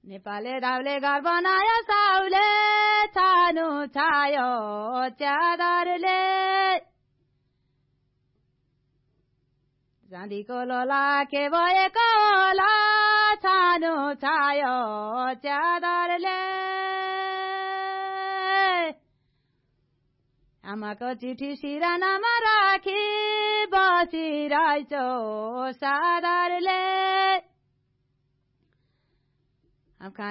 नेपाले रावले घर बनायो साउले छानु छायो च्यादरले चाँदीको लोला के भएको होला छानु छायो च्यादरले आमाको चिठी सिरानामा राखी बसिरहेछौ सादरले